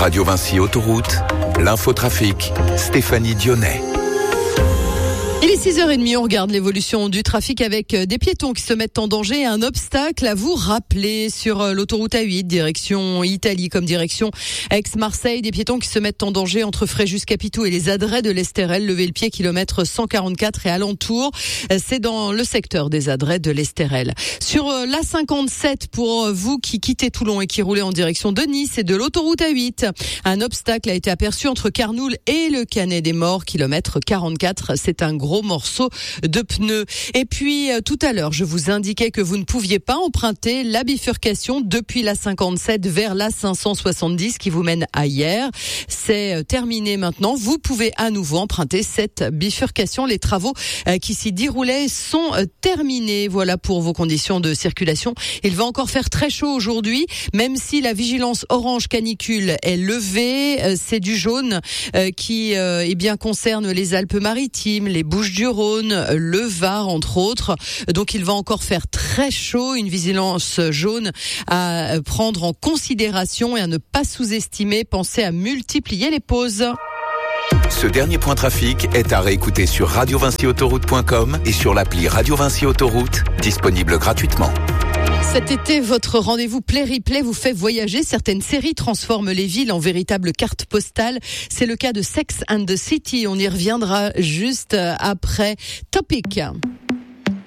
Radio Vinci Autoroute, l'infotrafic, Stéphanie Dionnet. Il est 6h30, on regarde l'évolution du trafic avec des piétons qui se mettent en danger et un obstacle à vous rappeler sur l'autoroute A8, direction Italie comme direction Aix-Marseille. Des piétons qui se mettent en danger entre Fréjus-Capitou et les Adrets de l'Estérel. Levez le pied, kilomètre 144 et alentour. C'est dans le secteur des Adrets de l'Estérel. Sur l'A57, pour vous qui quittez Toulon et qui roulez en direction de Nice et de l'autoroute A8, un obstacle a été aperçu entre Carnoul et le Canet des Morts, kilomètre 44. C'est un gros morceau de pneu. Et puis tout à l'heure, je vous indiquais que vous ne pouviez pas emprunter la bifurcation depuis la 57 vers la 570 qui vous mène à Hyères. C'est terminé maintenant. Vous pouvez à nouveau emprunter cette bifurcation. Les travaux qui s'y déroulaient sont terminés. Voilà pour vos conditions de circulation. Il va encore faire très chaud aujourd'hui, même si la vigilance orange canicule est levée. C'est du jaune qui concerne les Alpes-Maritimes, les Bouches-du-Rhône, le Var, entre autres. Donc, il va encore faire très chaud. Une vigilance jaune à prendre en considération et à ne pas sous-estimer. Pensez à multiplier les pauses. Ce dernier point trafic est à réécouter sur radiovinciautoroute.com et sur l'appli Radio Vinci Autoroute, disponible gratuitement. Cet été, votre rendez-vous Play-Replay vous fait voyager. Certaines séries transforment les villes en véritables cartes postales. C'est le cas de Sex and the City. On y reviendra juste après Topic.